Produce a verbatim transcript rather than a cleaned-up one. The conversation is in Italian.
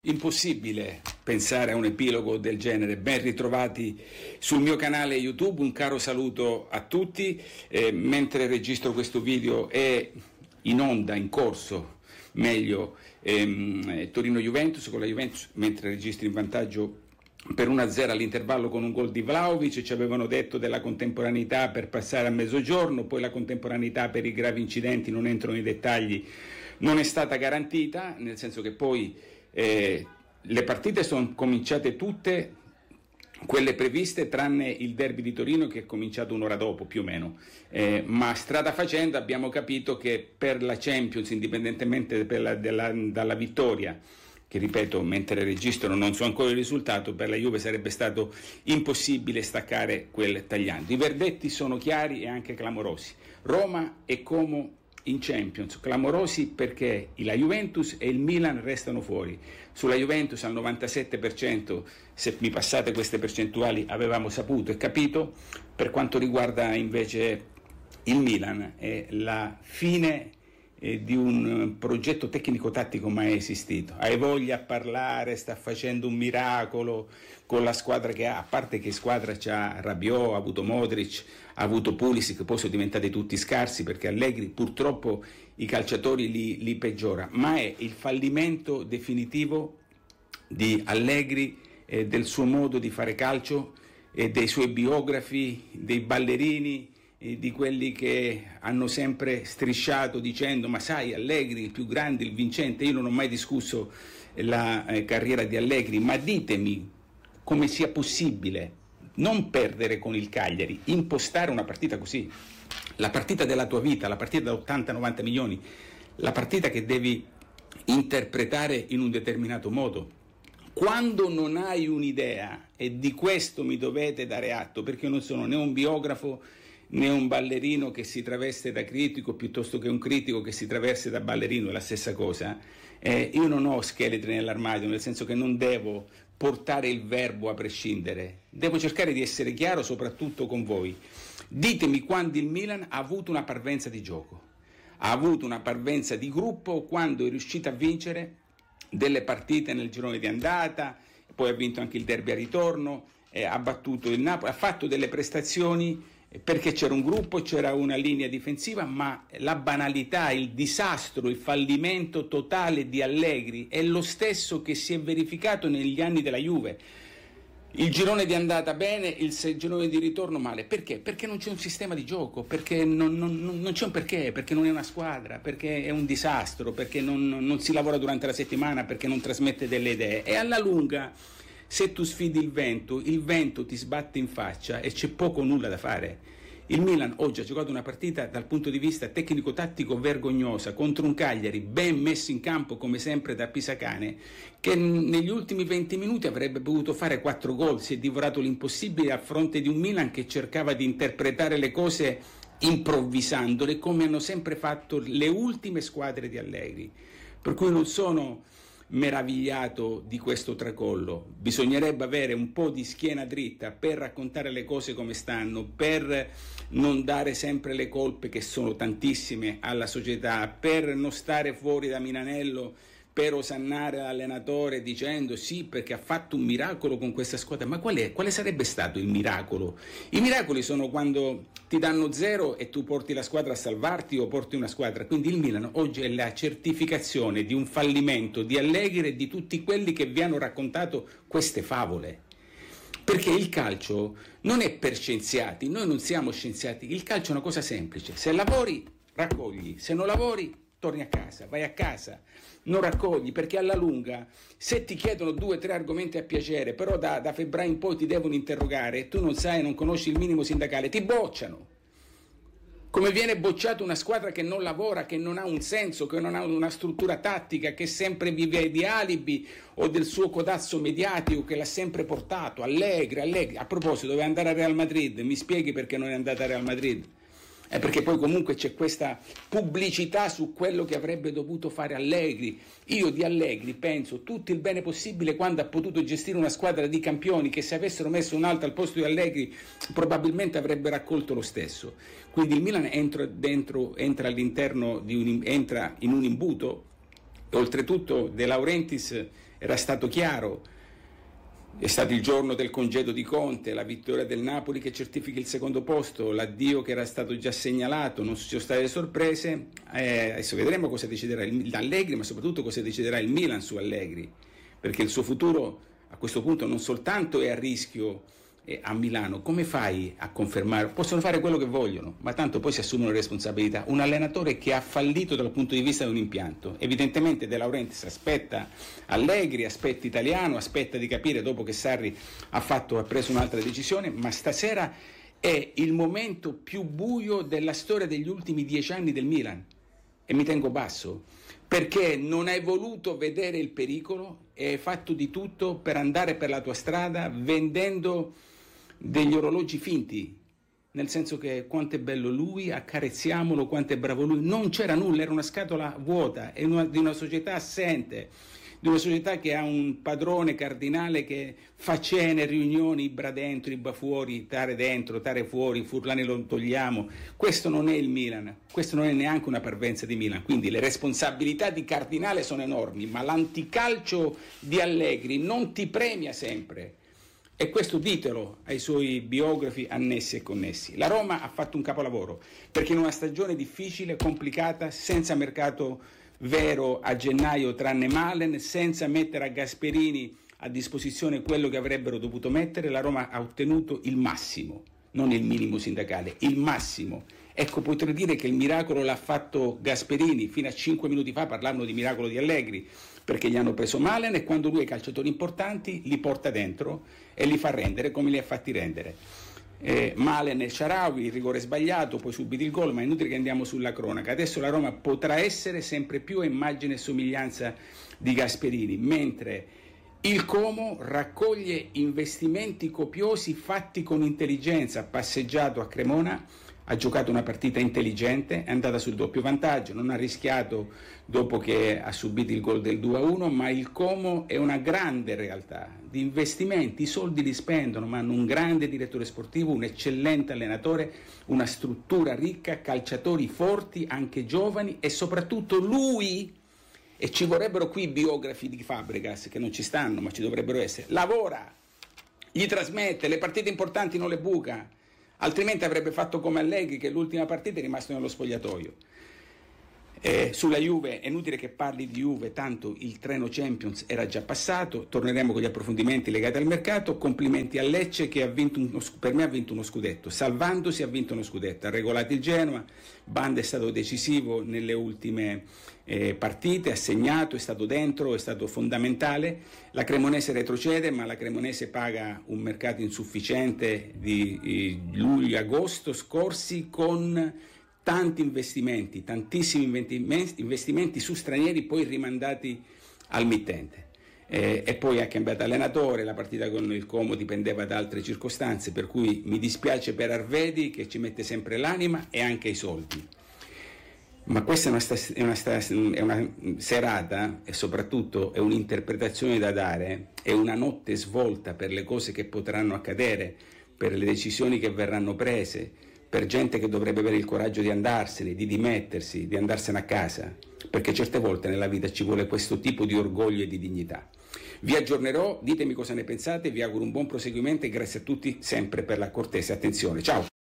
Impossibile pensare a un epilogo del genere. Ben ritrovati sul mio canale YouTube, un caro saluto a tutti. Eh, mentre registro questo video è in onda, in corso, meglio, ehm, Torino-Juventus, con la Juventus mentre registro in vantaggio per uno a zero all'intervallo con un gol di Vlahovic. Ci avevano detto della contemporaneità per passare a mezzogiorno, poi la contemporaneità per i gravi incidenti, non entro nei dettagli, non è stata garantita, nel senso che poi eh, le partite sono cominciate tutte quelle previste tranne il derby di Torino che è cominciato un'ora dopo più o meno, eh, ma strada facendo abbiamo capito che per la Champions, indipendentemente per la, della, dalla vittoria, che ripeto mentre registro non so ancora il risultato, per la Juve sarebbe stato impossibile staccare quel tagliando. I verdetti sono chiari e anche clamorosi. Roma e Como in Champions, clamorosi perché la Juventus e il Milan restano fuori. Sulla Juventus al novantasette per cento, se mi passate queste percentuali, avevamo saputo e capito. Per quanto riguarda invece il Milan, è la fine eh, di un progetto tecnico-tattico mai esistito. Hai voglia a parlare, sta facendo un miracolo con la squadra che ha, a parte che squadra c'ha Rabiot, ha avuto Modric, ha avuto Pulisic, poi sono diventati tutti scarsi perché Allegri purtroppo i calciatori li, li peggiora, ma è il fallimento definitivo di Allegri, eh, del suo modo di fare calcio, eh, dei suoi biografi, dei ballerini, eh, di quelli che hanno sempre strisciato dicendo ma sai Allegri il più grande, il vincente. Io non ho mai discusso la eh, carriera di Allegri, ma ditemi come sia possibile non perdere con il Cagliari, impostare una partita così, la partita della tua vita, la partita da ottanta novanta milioni, la partita che devi interpretare in un determinato modo. Quando non hai un'idea, e di questo mi dovete dare atto, perché io non sono né un biografo né un ballerino che si traveste da critico piuttosto che un critico che si traveste da ballerino, è la stessa cosa, eh, io non ho scheletri nell'armadio, nel senso che non devo portare il verbo a prescindere, devo cercare di essere chiaro soprattutto con voi. Ditemi quando il Milan ha avuto una parvenza di gioco, ha avuto una parvenza di gruppo, quando è riuscito a vincere delle partite nel girone di andata, poi ha vinto anche il derby a ritorno, eh, ha battuto il Napoli, ha fatto delle prestazioni perché c'era un gruppo, c'era una linea difensiva, ma la banalità, il disastro, il fallimento totale di Allegri è lo stesso che si è verificato negli anni della Juve. Il girone di andata bene, il girone di ritorno male. Perché? Perché non c'è un sistema di gioco, perché non, non, non c'è un perché, perché non è una squadra, perché è un disastro, perché non, non si lavora durante la settimana, perché non trasmette delle idee. E alla lunga, se tu sfidi il vento, il vento ti sbatte in faccia e c'è poco o nulla da fare. Il Milan oggi ha giocato una partita dal punto di vista tecnico-tattico vergognosa contro un Cagliari ben messo in campo come sempre da Pisacane, che negli ultimi venti minuti avrebbe potuto fare quattro gol. Si è divorato l'impossibile a fronte di un Milan che cercava di interpretare le cose improvvisandole, come hanno sempre fatto le ultime squadre di Allegri. Per cui non sono meravigliato di questo tracollo. Bisognerebbe avere un po' di schiena dritta per raccontare le cose come stanno, per non dare sempre le colpe, che sono tantissime, alla società, per non stare fuori da Milanello per osannare l'allenatore dicendo sì perché ha fatto un miracolo con questa squadra. Ma qual è? Quale sarebbe stato il miracolo? I miracoli sono quando ti danno zero e tu porti la squadra a salvarti o porti una squadra. Quindi il Milan oggi è la certificazione di un fallimento di Allegri e di tutti quelli che vi hanno raccontato queste favole. Perché il calcio non è per scienziati, noi non siamo scienziati, il calcio è una cosa semplice: se lavori raccogli, se non lavori torni a casa, vai a casa, non raccogli, perché alla lunga se ti chiedono due o tre argomenti a piacere, però da, da febbraio in poi ti devono interrogare e tu non sai, non conosci il minimo sindacale, ti bocciano. Come viene bocciata una squadra che non lavora, che non ha un senso, che non ha una struttura tattica, che sempre vive di alibi o del suo codazzo mediatico che l'ha sempre portato. Allegri, Allegri. A proposito, doveva andare a Real Madrid, mi spieghi perché non è andata a Real Madrid? È perché poi comunque c'è questa pubblicità su quello che avrebbe dovuto fare Allegri. Io di Allegri penso tutto il bene possibile quando ha potuto gestire una squadra di campioni che, se avessero messo un altro al posto di Allegri, probabilmente avrebbe raccolto lo stesso. Quindi il Milan entra, dentro, entra all'interno di un, entra in un imbuto E oltretutto De Laurentiis era stato chiaro. È stato il giorno del congedo di Conte, la vittoria del Napoli che certifica il secondo posto, l'addio che era stato già segnalato, non ci sono state sorprese. Eh, adesso vedremo cosa deciderà il, Allegri, ma soprattutto cosa deciderà il Milan su Allegri, perché il suo futuro a questo punto non soltanto è a rischio eh, a Milano. Come fai a confermare? Possono fare quello che vogliono, ma tanto poi si assumono responsabilità. Un allenatore che ha fallito dal punto di vista di un impianto, evidentemente De Laurentiis aspetta Allegri, aspetta Italiano, aspetta di capire dopo che Sarri ha, fatto, ha preso un'altra decisione, ma stasera è il momento più buio della storia degli ultimi dieci anni del Milan, e mi tengo basso, perché non hai voluto vedere il pericolo e hai fatto di tutto per andare per la tua strada vendendo degli orologi finti, nel senso che quanto è bello lui, accarezziamolo, quanto è bravo lui. Non c'era nulla, era una scatola vuota, è una, di una società assente, di una società che ha un padrone cardinale che fa cene, riunioni, ibra dentro, ibra fuori, tare dentro, tare fuori, Furlani lo togliamo. Questo non è il Milan, questo non è neanche una parvenza di Milan, quindi le responsabilità di Cardinale sono enormi, ma l'anticalcio di Allegri non ti premia sempre. E questo ditelo ai suoi biografi annessi e connessi. La Roma ha fatto un capolavoro, perché in una stagione difficile, complicata, senza mercato vero a gennaio tranne Malen, senza mettere a Gasperini a disposizione quello che avrebbero dovuto mettere, la Roma ha ottenuto il massimo, non il minimo sindacale, il massimo. Ecco, potrei dire che il miracolo l'ha fatto Gasperini. Fino a cinque minuti fa parlavano di miracolo di Allegri, perché gli hanno preso Malen e quando lui ha i calciatori importanti li porta dentro e li fa rendere come li ha fatti rendere. Eh, Malen e Shaarawy, il rigore sbagliato, poi subito il gol, ma è inutile che andiamo sulla cronaca. Adesso la Roma potrà essere sempre più a immagine e somiglianza di Gasperini, mentre il Como raccoglie investimenti copiosi fatti con intelligenza, ha passeggiato a Cremona, ha giocato una partita intelligente, è andata sul doppio vantaggio, non ha rischiato dopo che ha subito il gol del due a uno, ma il Como è una grande realtà di investimenti, i soldi li spendono, ma hanno un grande direttore sportivo, un eccellente allenatore, una struttura ricca, calciatori forti, anche giovani, e soprattutto lui, e ci vorrebbero qui biografi di Fabregas, che non ci stanno, ma ci dovrebbero essere, lavora, gli trasmette, le partite importanti non le buca, altrimenti avrebbe fatto come Allegri, che l'ultima partita è rimasto nello spogliatoio. Eh, sulla Juve è inutile che parli di Juve, tanto il treno Champions era già passato, torneremo con gli approfondimenti legati al mercato. Complimenti a Lecce che ha vinto uno, per me ha vinto uno scudetto, salvandosi ha vinto uno scudetto, ha regolato il Genoa, Banda è stato decisivo nelle ultime eh, partite, ha segnato, è stato dentro, è stato fondamentale. La Cremonese retrocede, ma la Cremonese paga un mercato insufficiente di eh, luglio-agosto scorsi, con tanti investimenti, tantissimi investimenti su stranieri poi rimandati al mittente. Eh, e poi ha cambiato allenatore, la partita con il Como dipendeva da altre circostanze, per cui mi dispiace per Arvedi che ci mette sempre l'anima e anche i soldi. Ma questa è una, sta- è, una sta- è una serata e soprattutto è un'interpretazione da dare, è una notte svolta per le cose che potranno accadere, per le decisioni che verranno prese, per gente che dovrebbe avere il coraggio di andarsene, di dimettersi, di andarsene a casa, perché certe volte nella vita ci vuole questo tipo di orgoglio e di dignità. Vi aggiornerò, ditemi cosa ne pensate, vi auguro un buon proseguimento e grazie a tutti sempre per la cortese attenzione. Ciao!